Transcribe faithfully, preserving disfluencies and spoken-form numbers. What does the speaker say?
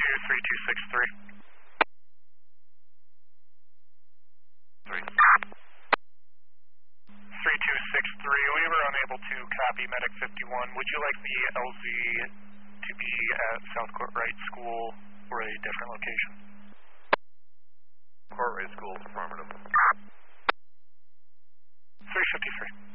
two three two six three. Three. three two six three, we were unable to copy Medic fifty-one. Would you like the L Z to be at South Courtright School or a different location? Courtright School, affirmative. three fifty-three.